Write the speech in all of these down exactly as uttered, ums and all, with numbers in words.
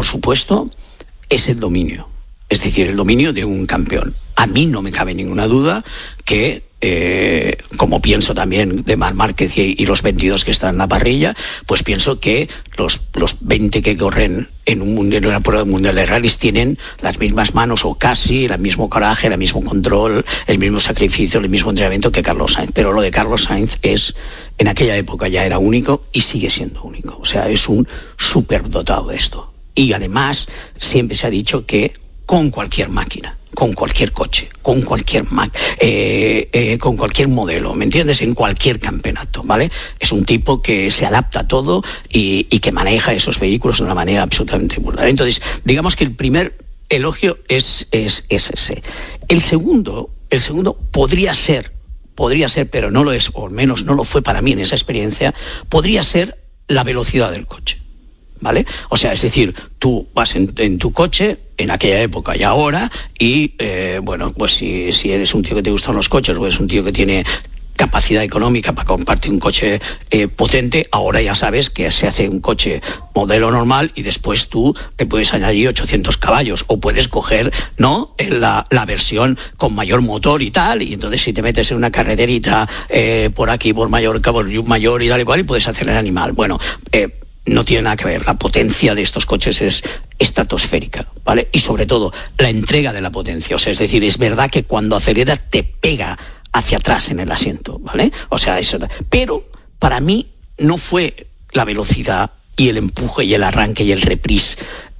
por supuesto, es el dominio. Es decir, el dominio de un campeón. A mí no me cabe ninguna duda que, eh, como pienso también de Marc Márquez y, y los veintidós que están en la parrilla, pues pienso que los, los veinte que corren en un mundial, en una prueba mundial de rallies tienen las mismas manos o casi, el mismo coraje, el mismo control, el mismo sacrificio, el mismo entrenamiento que Carlos Sainz. Pero lo de Carlos Sainz es, en aquella época ya era único y sigue siendo único. O sea, es un superdotado de esto. Y además, siempre se ha dicho que con cualquier máquina, con cualquier coche, con cualquier ma- eh, eh, con cualquier modelo, ¿me entiendes? En cualquier campeonato, ¿vale? Es un tipo que se adapta a todo y, y que maneja esos vehículos de una manera absolutamente brutal. Entonces, digamos que el primer elogio es, es, es ese. El segundo, el segundo podría ser, podría ser, pero no lo es, o al menos no lo fue para mí en esa experiencia, podría ser la velocidad del coche. ¿Vale? O sea, es decir, tú vas en, en tu coche, en aquella época y ahora, y, eh, bueno, pues si, si eres un tío que te gustan los coches o eres un tío que tiene capacidad económica para comprarte un coche eh, potente, ahora ya sabes que se hace un coche modelo normal y después tú le puedes añadir ochocientos caballos o puedes coger, ¿no?, la, la versión con mayor motor y tal, y entonces si te metes en una carreterita eh, por aquí, por Mallorca, por Mayor y tal y cual, y puedes hacer el animal. Bueno, eh, no tiene nada que ver. La potencia de estos coches es estratosférica, ¿vale? Y sobre todo, la entrega de la potencia. O sea, es decir, es verdad que cuando acelera te pega hacia atrás en el asiento, ¿vale? O sea, eso. Pero para mí no fue la velocidad y el empuje y el arranque y el reprise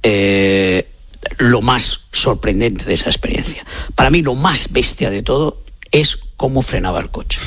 eh, lo más sorprendente de esa experiencia. Para mí lo más bestia de todo es cómo frenaba el coche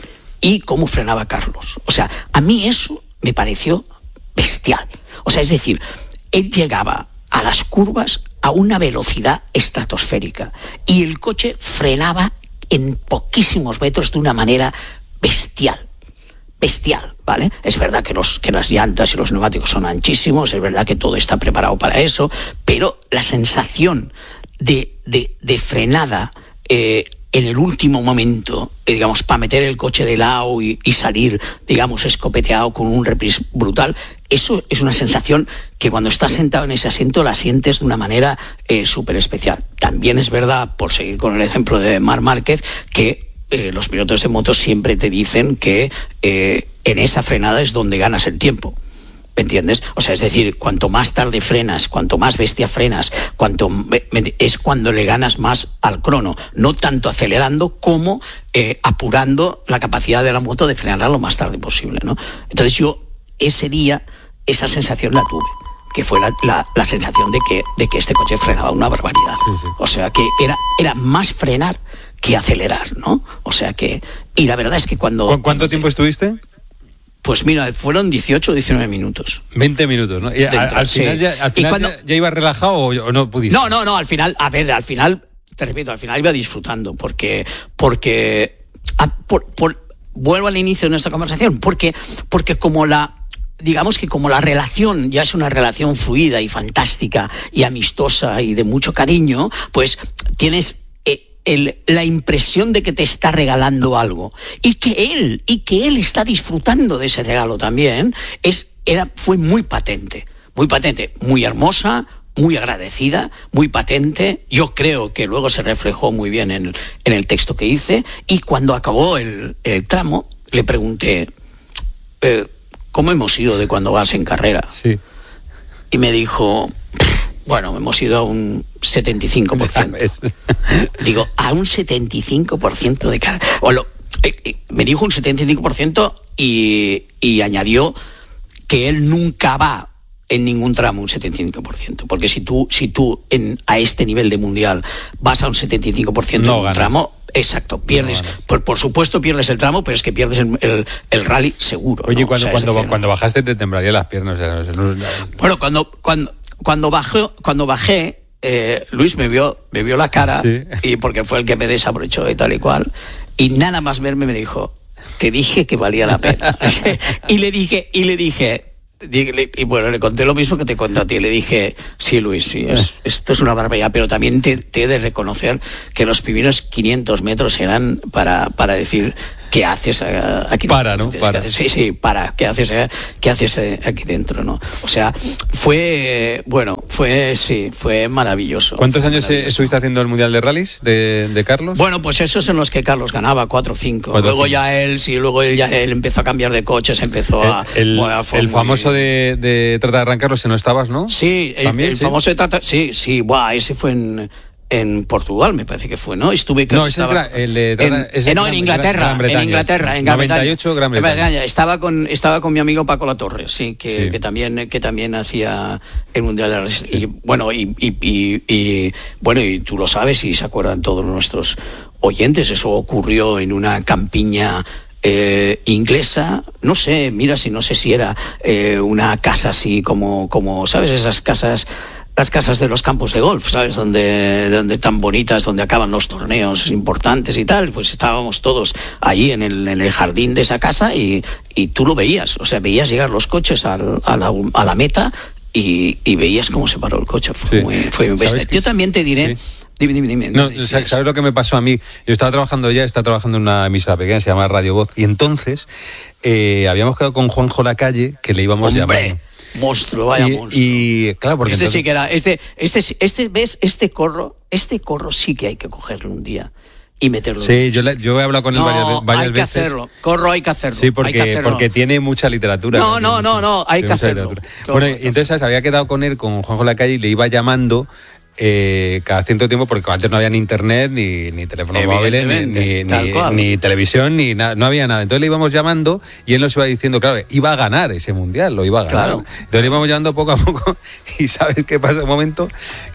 y cómo frenaba Carlos. O sea, a mí eso me pareció bestial. O sea, es decir, él llegaba a las curvas a una velocidad estratosférica y el coche frenaba en poquísimos metros de una manera bestial. Bestial, ¿vale? Es verdad que, los, que las llantas y los neumáticos son anchísimos, es verdad que todo está preparado para eso, pero la sensación de, de, de frenada eh, en el último momento, eh, digamos, para meter el coche de lado y, y salir, digamos, escopeteado con un reprise brutal, eso es una sensación que cuando estás sentado en ese asiento la sientes de una manera eh, súper especial. También es verdad, por seguir con el ejemplo de Marc Márquez, que eh, los pilotos de motos siempre te dicen que eh, en esa frenada es donde ganas el tiempo. ¿Me entiendes? O sea, es decir, cuanto más tarde frenas, cuanto más bestia frenas, cuanto es cuando le ganas más al crono, no tanto acelerando como eh, apurando la capacidad de la moto de frenarla lo más tarde posible, ¿no? Entonces yo ese día esa sensación la tuve, que fue la, la, la sensación de que, de que este coche frenaba una barbaridad. Sí, sí. O sea, que era, era más frenar que acelerar, ¿no? O sea que... Y la verdad es que cuando... ¿Cu- ¿Cuánto tiempo estuviste? Pues mira, fueron dieciocho o diecinueve minutos. veinte minutos, ¿no? Y Dentro, al, al final, sí. ya, al final cuando, ya, ya ibas relajado o, o no pudiste. No, no, no, al final, a ver, al final, te repito, al final iba disfrutando, porque, porque, a, por, por, vuelvo al inicio de nuestra conversación, porque, porque como la, digamos que como la relación ya es una relación fluida y fantástica y amistosa y de mucho cariño, pues tienes El, la impresión de que te está regalando algo y que él y que él está disfrutando de ese regalo también es era fue muy patente, muy patente, muy hermosa, muy agradecida, muy patente. Yo creo que luego se reflejó muy bien en, en el texto que hice, y cuando acabó el, el tramo le pregunté eh, ¿cómo hemos ido de cuando vas en carrera? Sí. Y me dijo, bueno, hemos ido a un setenta y cinco por ciento. Digo, a un setenta y cinco por ciento de carga. Bueno, eh, eh, me dijo un setenta y cinco por ciento y, y añadió que él nunca va en ningún tramo un setenta y cinco por ciento. Porque si tú, si tú en, a este nivel de mundial vas a un setenta y cinco por ciento no en un ganas. Tramo, exacto, pierdes. No por, por supuesto pierdes el tramo, pero es que pierdes el, el, el rally seguro. Oye, ¿no? cuando, O sea, cuando, decir, cuando bajaste te temblarían las piernas. O sea, no sé, no, no. Bueno, cuando... cuando Cuando bajé, cuando bajé eh, Luis me vio, me vio la cara, sí. Y porque fue el que me desabrochó y tal y cual, y nada más verme me dijo, te dije que valía la pena. y le dije, y le dije, y bueno, le conté lo mismo que te conté a ti, le dije, sí, Luis, sí, es, esto es una barbaridad, pero también te, te he de reconocer que los primeros quinientos metros eran para, para decir, ¿qué haces aquí para, dentro? ¿no? ¿Qué Para. haces? Sí, sí, para, ¿qué haces, qué haces aquí dentro, no? O sea, fue, bueno, fue, sí, fue maravilloso. ¿Cuántos fue años maravilloso. estuviste haciendo el Mundial de Rallys de, de Carlos? Bueno, pues esos en los que Carlos ganaba, cuatro o cinco. Cuatro, luego cinco. ya él, sí, luego él ya él empezó a cambiar de coches, empezó a... El, el, bueno, el famoso de, de Trata de arrancarlo, si no estabas, ¿no? Sí, el, ¿También, el sí? famoso de Trata... Sí, sí, buah, ese fue en... En Portugal, me parece que fue, ¿no? Estuve... No, ese estaba, es el de... En, ese eh, no, en Inglaterra, Gran Bretaña, en Inglaterra, en Gran noventa y ocho, Gran Bretaña. Bretaña. Estaba con, estaba con mi amigo Paco Latorre, sí, que, Sí. que también, que también hacía el Mundial de Rallys. Y bueno, y, y, y, y bueno, y tú lo sabes y se acuerdan todos nuestros oyentes, eso ocurrió en una campiña Eh, inglesa, no sé, mira si no sé si era eh, una casa así como, como, ¿sabes? Esas casas, las casas de los campos de golf, ¿sabes? Donde, donde tan bonitas, donde acaban los torneos importantes y tal, pues estábamos todos allí en el, en el jardín de esa casa y, y tú lo veías, o sea, veías llegar los coches al, a, la, a la meta y, y veías cómo se paró el coche, fue Sí. muy, fue muy bestia. Yo también te diré... Sí. Dime, dime, dime. No, dime, ¿sabes lo que me pasó a mí? Yo estaba trabajando ya, estaba trabajando en una emisora pequeña, se llama Radio Voz, y entonces eh, habíamos quedado con Juanjo Lacalle, que le íbamos Hombre, llamando. monstruo, vaya y, monstruo. Y claro, porque este entonces- sí que era, este, este, este, ves, este corro, este corro sí que hay que cogerlo un día y meterlo. Sí, yo, le- yo he hablado con él no, varias, ve- varias hay que veces. hacerlo. Corro hay que hacerlo. Sí, hay que porque, hacerlo. porque tiene mucha literatura. No, no, no, no, hay Tiene que mucha hacerlo. literatura. Claro, Bueno, hay y que entonces ¿sabes? Había quedado con él, con Juanjo Lacalle, y le iba llamando eh, cada cierto tiempo, porque antes no había ni internet, ni, ni teléfonos móviles, ni, Evidentemente, ni, tal ni- cual. ni televisión, ni nada, no había nada. Entonces le íbamos llamando y él nos iba diciendo, claro, iba a ganar ese mundial, lo iba a ganar. Claro. Entonces le íbamos llamando poco a poco y ¿sabes qué pasa? Un momento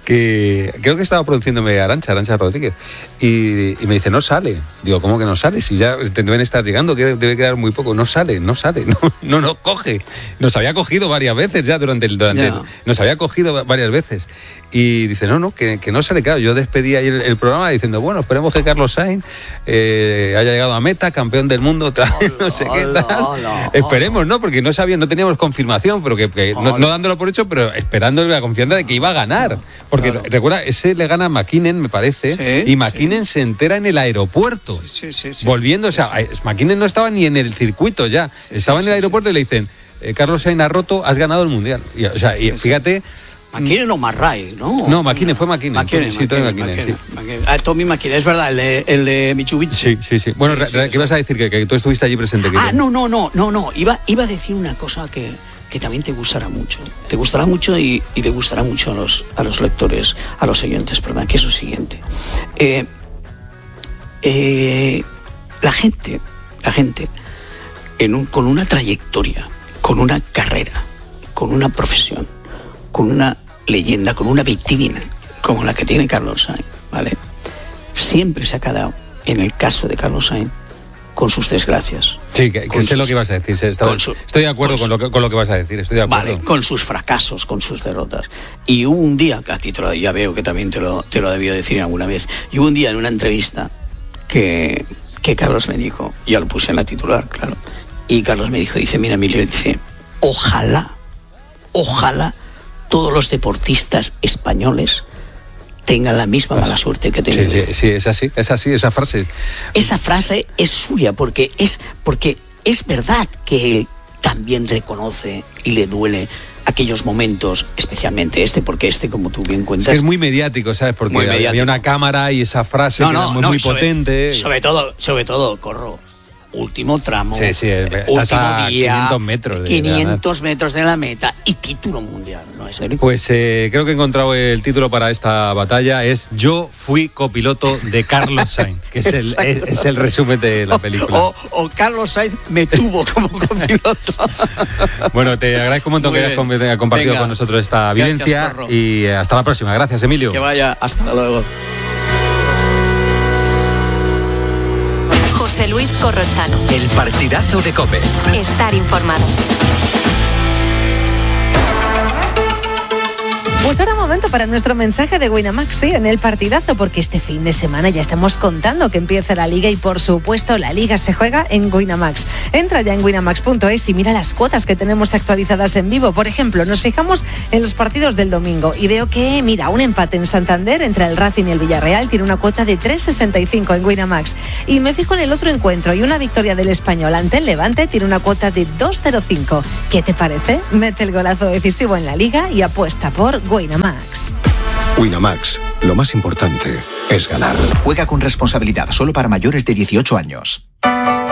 que creo que estaba produciéndome Arantxa, Arantxa Rodríguez, y, y me dice, no sale. Digo, ¿cómo que no sale? Si ya te deben estar llegando, que debe quedar muy poco. No sale, no sale, no, no nos coge. Nos había cogido varias veces ya durante el... Durante Ya. el- nos había cogido varias veces. Y dice, no, no, que, que no sale. Claro, yo despedí ahí el, el programa diciendo, bueno, esperemos que Carlos Sainz eh, haya llegado a meta, campeón del mundo otra vez, no sé qué Hola, tal. hola, Esperemos, ¿no? Porque no sabía, no teníamos confirmación, pero que, que no, Hola. no dándolo por hecho, pero esperando la confianza de que iba a ganar. Porque Claro. recuerda, ese le gana a McKinnon, me parece, Sí, y McKinnon se entera en el aeropuerto. Sí, sí, sí. Volviendo, o sea, Sí, sí. McKinnon no estaba ni en el circuito ya, Sí, estaba sí, en el sí, aeropuerto y le dicen, eh, Carlos Sainz ha roto, has ganado el mundial. Y, o sea, y Sí, sí. fíjate. McKinnon o Marray, ¿no? No, McKinnon, fue McKinnon. McKinnon, Sí, Tommy McKinnon, McKinnon, McKinnon, McKinnon. Ah, Tommy McKinnon, es verdad, el de, el de Mitsubishi. Sí, sí, sí. Bueno, Sí, re- sí, re- ¿qué ibas a decir? Que, que tú estuviste allí presente. que Ah, yo- no, no, no, no, no. Iba, iba a decir una cosa que, que también te gustará mucho. Te gustará mucho y, y le gustará mucho a los, a los lectores, a los oyentes, perdón, que es lo siguiente. Eh, eh, la gente, la gente, en un, con una trayectoria, con una carrera, con una profesión, con una leyenda, con una vitrina, como la que tiene Carlos Sainz, ¿vale? Siempre se ha quedado, en el caso de Carlos Sainz, con sus desgracias. Sí, que, que Con sé sus- lo que ibas a decir. sé, estaba- con su- estoy de acuerdo con con, lo que, con lo que vas a decir. Estoy de acuerdo. Vale, con sus fracasos, con sus derrotas. Y hubo un día, que a ti te lo, ya veo que también te lo, te lo debió decir alguna vez, y hubo un día en una entrevista que, que Carlos me dijo, yo lo puse en la titular, claro, y Carlos me dijo, dice, mira Emilio, dice, ojalá, ojalá todos los deportistas españoles tengan la misma mala suerte que tengo. Sí, sí, sí, es así, es así, esa frase. Esa frase es suya porque es, porque es verdad que él también reconoce y le duele aquellos momentos, especialmente este, porque este, como tú bien Es cuentas... que es muy mediático, ¿sabes? Porque Muy había mediático. una cámara y esa frase que era muy, muy sobre- potente. Sobre todo, sobre todo, Corro. Último tramo. Sí, sí, eh, estás último a día, quinientos metros de- de quinientos metros de la meta y título mundial, ¿no es cierto? Pues eh, creo que he encontrado el título para esta batalla. Es Yo fui copiloto de Carlos Sainz, que es el, es, Exacto. es el resumen de la película. O, o Carlos Sainz me tuvo como copiloto. Bueno, te agradezco un montón Muy que hayas bien. com- compartido Venga. con nosotros esta Gracias, vivencia. Corro. Y eh, hasta la próxima. Gracias, Emilio. Que vaya, hasta luego. José Luis Corrochano. El partidazo de COPE. Estar informado. Bueno, Pues ahora momento para nuestro mensaje de Winamax, sí, en el partidazo, porque este fin de semana ya estamos contando que empieza la Liga y por supuesto la Liga se juega en Winamax. Entra ya en winamax punto es y mira las cuotas que tenemos actualizadas en vivo. Por ejemplo, nos fijamos en los partidos del domingo y veo que, mira, un empate en Santander entre el Racing y el Villarreal tiene una cuota de tres sesenta y cinco en Winamax. Y me fijo en el otro encuentro y una victoria del Español ante el Levante tiene una cuota de dos cero cinco. ¿Qué te parece? Mete el golazo decisivo en la Liga y apuesta por Winamax. Winamax, lo más importante es ganar. Juega con responsabilidad, solo para mayores de dieciocho años.